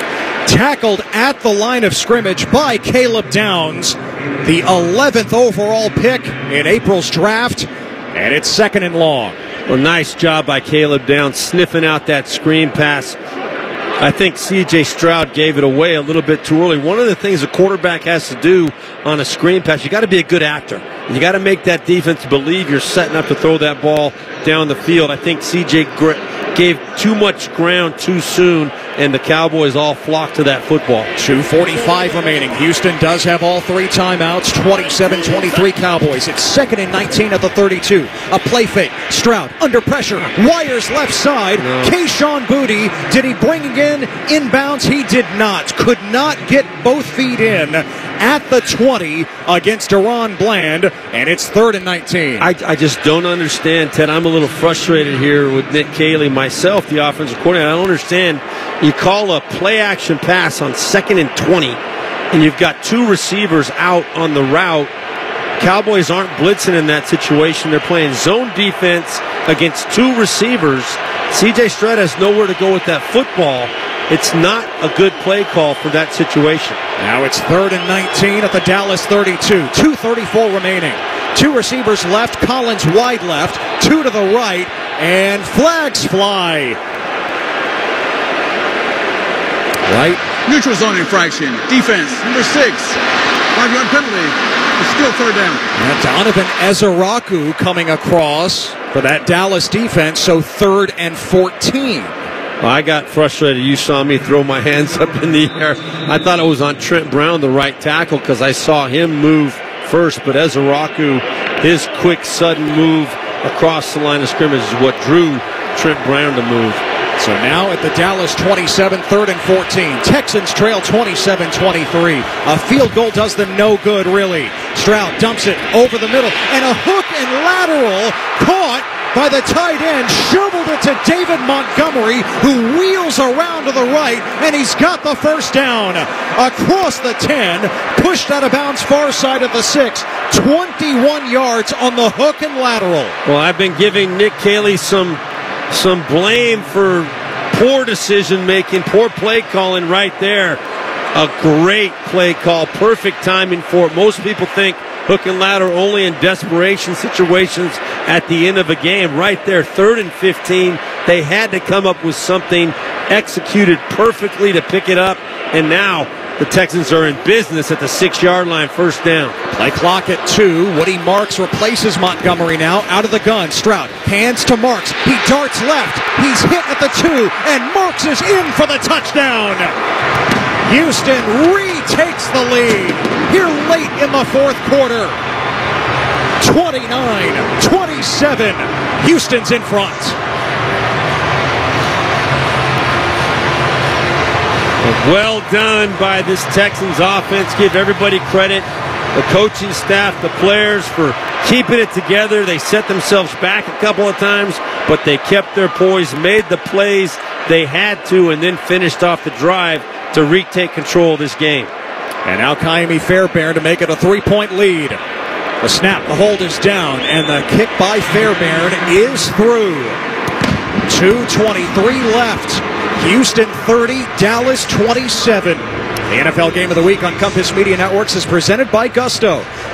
Tackled at the line of scrimmage by Caleb Downs, the eleventh overall pick in April's draft, and it's second and long. Well, nice job by Caleb Downs sniffing out that screen pass. I think C J Stroud gave it away a little bit too early. One of the things a quarterback has to do on a screen pass, you got to be a good actor. You got to make that defense believe you're setting up to throw that ball down the field. I think C J Gr- gave too much ground too soon, and the Cowboys all flocked to that football. two forty-five remaining. Houston does have all three timeouts. twenty-seven twenty-three Cowboys. It's second and nineteen at the thirty-two. A play fake. Stroud under pressure. Wires left side. No. Kayshon Boutte. Did he bring it in? Inbounds? He did not. Could not get both feet in at the twenty against Deron Bland, and it's third and nineteen. I, I just don't understand, Ted. I'm a little frustrated here with Nick Caley, myself, the offensive coordinator. I don't understand. You call a play-action pass on second and twenty, and you've got two receivers out on the route. Cowboys aren't blitzing in that situation. They're playing zone defense against two receivers. C J Stroud has nowhere to go with that football. It's not a good play call for that situation. Now it's third and nineteen at the Dallas thirty-two. two thirty-four remaining. Two receivers left. Collins wide left. Two to the right. And flags fly. Right. Neutral zone infraction. Defense, number six. Five-yard penalty. It's still third down. And Donovan Ezeraku coming across for that Dallas defense, so third and fourteen. Well, I got frustrated. You saw me throw my hands up in the air. I thought it was on Trent Brown, the right tackle, because I saw him move first. But Ezeraku, his quick, sudden move across the line of scrimmage is what drew Trent Brown to move. So now at the Dallas twenty-seven, third and fourteen. Texans trail twenty-seven twenty-three. A field goal does them no good, really. Stroud dumps it over the middle, and a hook and lateral caught by the tight end, shoveled it to David Montgomery, who wheels around to the right, and he's got the first down. Across the ten, pushed out of bounds far side of the six, twenty-one yards on the hook and lateral. Well, I've been giving Nick Caley some some blame for poor decision making, poor play calling right there. A great play call, perfect timing for it. Most people think hook and lateral only in desperation situations at the end of a game. Right there, third and fifteen. They had to come up with something executed perfectly to pick it up, and now the Texans are in business at the six-yard line, first down. Play clock at two. Woody Marks replaces Montgomery now. Out of the gun. Stroud hands to Marks. He darts left. He's hit at the two, and Marks is in for the touchdown. Houston retakes the lead here late in the fourth quarter. twenty-nine twenty-seven. Houston's in front. Well done by this Texans offense. Give everybody credit. The coaching staff, the players, for keeping it together. They set themselves back a couple of times, but they kept their poise, made the plays they had to, and then finished off the drive to retake control of this game. And now Kaimi Fairbairn to make it a three-point lead. The snap, the hold is down, and the kick by Fairbairn is through. two twenty-three left. Houston thirty, Dallas twenty-seven. The N F L Game of the Week on Compass Media Networks is presented by Gusto.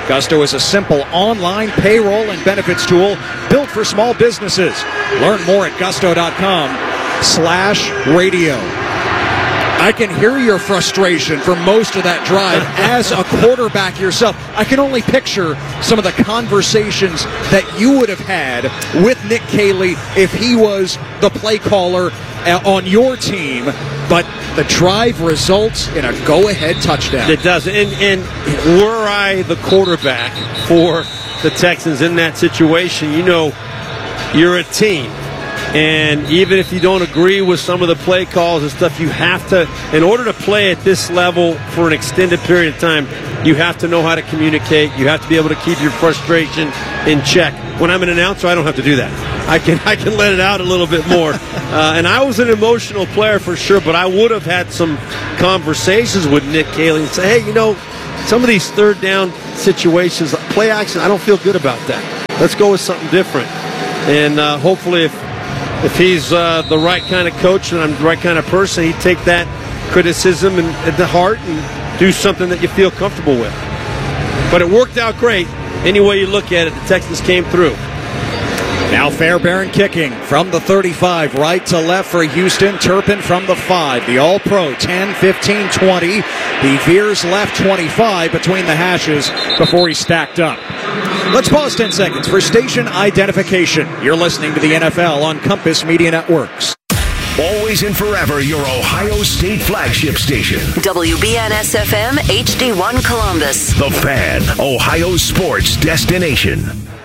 Gusto is a simple online payroll and benefits tool built for small businesses. Learn more at gusto.com slash radio. I can hear your frustration for most of that drive as a quarterback yourself. I can only picture some of the conversations that you would have had with Nick Caley if he was the play caller on your team. But the drive results in a go-ahead touchdown. It does. And, and were I the quarterback for the Texans in that situation, you know, you're a team. And even if you don't agree with some of the play calls and stuff, you have to, in order to play at this level for an extended period of time, you have to know how to communicate. You have to be able to keep your frustration in check. When I'm an announcer, I don't have to do that. I can I can let it out a little bit more. Uh, and I was an emotional player for sure, but I would have had some conversations with Nick Caley and say, hey, you know, some of these third down situations, play action, I don't feel good about that. Let's go with something different. And uh, hopefully if If he's uh, the right kind of coach and I'm the right kind of person, he'd take that criticism and, at the heart and do something that you feel comfortable with. But it worked out great. Any way you look at it, the Texans came through. Now Fairbairn kicking from the thirty-five, right to left for Houston. Turpin from the five, the All-Pro, ten, fifteen, twenty. He veers left twenty-five between the hashes before he stacked up. Let's pause ten seconds for station identification. You're listening to the N F L on Compass Media Networks. Always and forever, your Ohio State flagship station. W B N S F M H D one Columbus. The Fan, Ohio sports destination.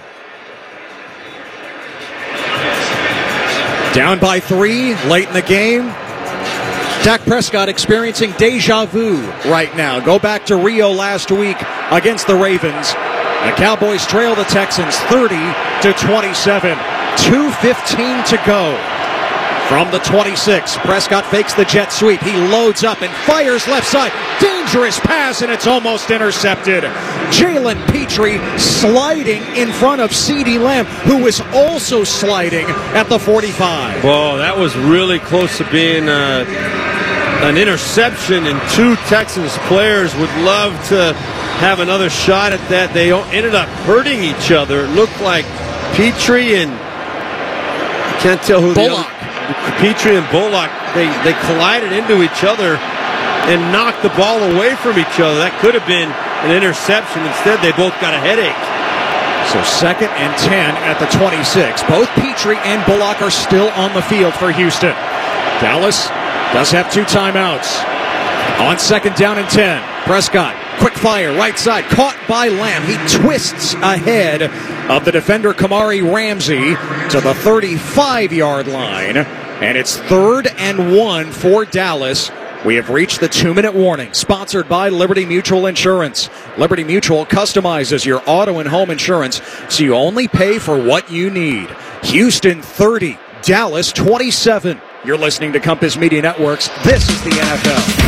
Down by three, late in the game. Dak Prescott experiencing deja vu right now. Go back to Rio last week against the Ravens. The Cowboys trail the Texans thirty to twenty-seven. two fifteen to go. From the twenty-six, Prescott fakes the jet sweep. He loads up and fires left side. Dangerous pass, and it's almost intercepted. Jalen Petrie sliding in front of CeeDee Lamb, who was also sliding at the forty-five. Whoa, that was really close to being uh, an interception, and two Texans players would love to have another shot at that. They ended up hurting each other. It looked like Petrie and I can't tell who Bullock. the other. Petrie and Bullock, they, they collided into each other and knocked the ball away from each other. That could have been an interception. Instead, they both got a headache. So second and ten at the twenty-six. Both Petrie and Bullock are still on the field for Houston. Dallas does have two timeouts. On second down and ten, Prescott, quick fire, right side, caught by Lamb. He twists ahead of the defender Kamari Ramsey to the thirty-five-yard line. And it's third and one for Dallas. We have reached the two-minute warning, sponsored by Liberty Mutual Insurance. Liberty Mutual customizes your auto and home insurance so you only pay for what you need. Houston thirty, Dallas twenty-seven. You're listening to Compass Media Networks. This is the N F L.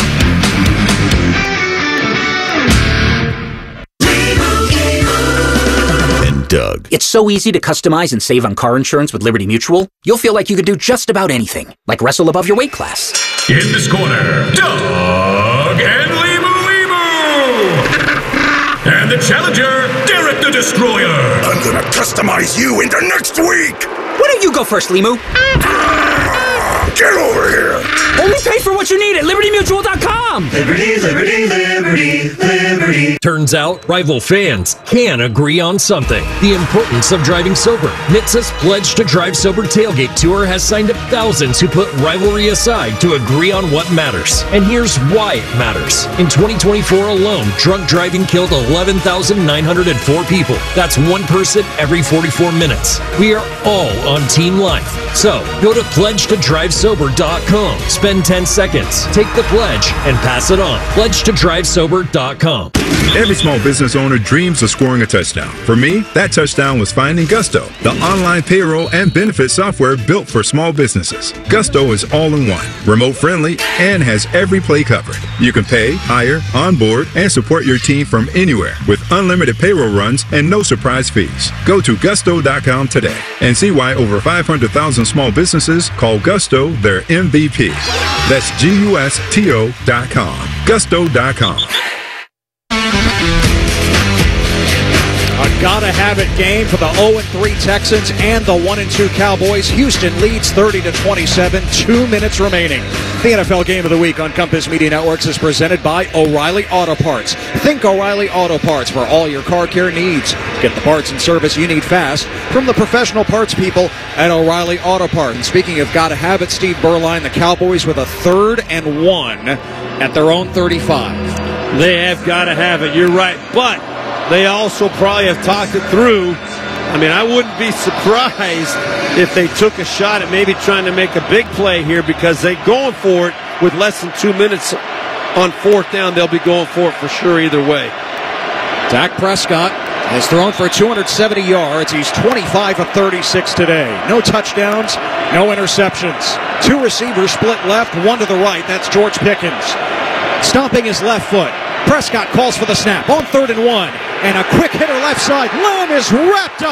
Doug. It's so easy to customize and save on car insurance with Liberty Mutual. You'll feel like you could do just about anything, like wrestle above your weight class. In this corner, Doug and Leemu Leemu. And the challenger, Derek the Destroyer. I'm gonna customize you into next week. Why don't you go first, Leemu? Get over here. Only pay for what you need at Liberty Mutual dot com. Liberty, Liberty, Liberty, Liberty. Turns out rival fans can agree on something. The importance of driving sober. N H T S A's Pledge to Drive Sober Tailgate Tour has signed up thousands who put rivalry aside to agree on what matters. And here's why it matters. In twenty twenty-four alone, drunk driving killed eleven thousand nine hundred four people. That's one person every forty-four minutes. We are all on Team Life. So go to pledge to drive sober dot com. Spend ten seconds, take the pledge, and pass it on. pledge to drive sober dot com. Every small business owner dreams of scoring a touchdown. For me, that touchdown was finding Gusto, the online payroll and benefit software built for small businesses. Gusto is all in one, remote friendly, and has every play covered. You can pay, hire, onboard, and support your team from anywhere with unlimited payroll runs and no surprise fees. Go to gusto dot com today and see why over five hundred thousand small businesses call Gusto their M V P. That's G U S T O dot com. gusto dot com. A gotta-have-it game for the oh and three Texans and the one and two Cowboys. Houston leads thirty to twenty-seven, two minutes remaining. The N F L Game of the Week on Compass Media Networks is presented by O'Reilly Auto Parts. Think O'Reilly Auto Parts for all your car care needs. Get the parts and service you need fast from the professional parts people at O'Reilly Auto Parts. And speaking of gotta-have-it, Steve Berline, the Cowboys with a third and one at their own thirty-five. They have got to have it. You're right. But they also probably have talked it through. I mean, I wouldn't be surprised if they took a shot at maybe trying to make a big play here because they're going for it with less than two minutes on fourth down. They'll be going for it for sure either way. Dak Prescott has thrown for two hundred seventy yards. He's twenty-five of thirty-six today. No touchdowns, no interceptions. Two receivers split left, one to the right. That's George Pickens. Stomping his left foot. Prescott calls for the snap on third and one. And a quick hitter left side. Lamb is wrapped up.